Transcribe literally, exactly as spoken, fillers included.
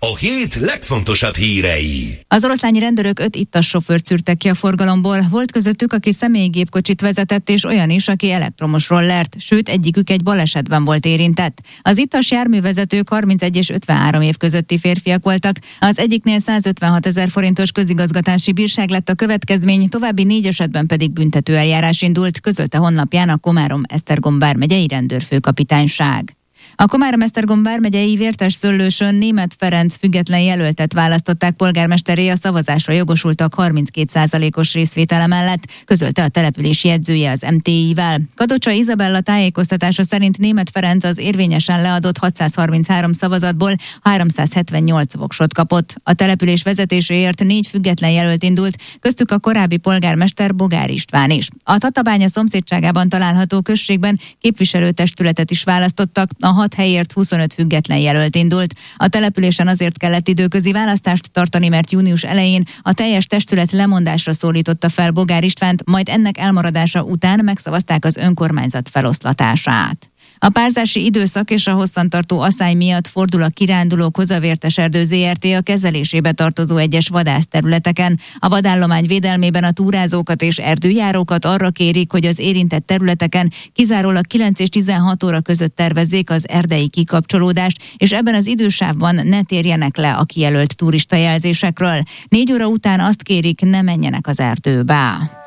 a hét legfontosabb hírei. Az oroszlányi rendőrök öt ittas sofőrt szűrtek ki a forgalomból. Volt közöttük, aki személygépkocsit vezetett, és olyan is, aki elektromos rollert, sőt egyikük egy balesetben volt érintett. Az ittas járművezetők harmincegy és ötvenhárom év közötti férfiak voltak. Az egyiknél százötvenhat ezer forintos közigazgatási bírság lett a következmény, további négy esetben pedig büntetőeljárás indult, közölte honlapján a Komárom-Esztergom vármegyei rendőrfőkapitányság. A Komárom-Esztergom vármegyei Vértesszőlősön Németh Ferenc független jelöltet választották polgármesterré a szavazásra jogosultak harminckét százalékos részvétele mellett, közölte a település jegyzője az em té i-vel. Kadocsa Izabella tájékoztatása szerint Németh Ferenc az érvényesen leadott hatszázharminchárom szavazatból háromszázhetvennyolc voksot kapott. A település vezetéséért négy független jelölt indult, köztük a korábbi polgármester Bogár István is. A Tatabánya szomszédságában található községben képviselőtestületet is választottak, a hat helyért huszonöt független jelölt indult. A településen azért kellett időközi választást tartani, mert június elején a teljes testület lemondásra szólította fel Bogár Istvánt, majd ennek elmaradása után megszavazták az önkormányzat feloszlatását. A párzási időszak és a hosszantartó asszály miatt fordul a kirándulókhoz a Vérteserdő zé er té a kezelésébe tartozó egyes vadászterületeken. A vadállomány védelmében a túrázókat és erdőjárókat arra kérik, hogy az érintett területeken kizárólag kilenc és tizenhat óra között tervezzék az erdei kikapcsolódást, és ebben az idősávban ne térjenek le a kijelölt turistajelzésekről. Négy óra után azt kérik, ne menjenek az erdőbe.